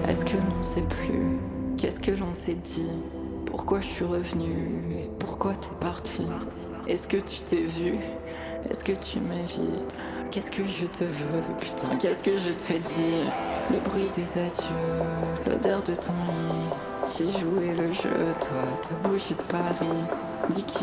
Est-ce que l'on sait plus? Qu'est-ce que l'on s'est dit? Pourquoi je suis revenue? Et pourquoi t'es parti? Est-ce que tu t'es vu? Est-ce que tu m'évites? Qu'est-ce que je te veux? Putain, qu'est-ce que je t'ai dit? Le bruit des adieux, l'odeur de ton lit. J'ai joué le jeu, toi, ta bougie de Paris. Dis qui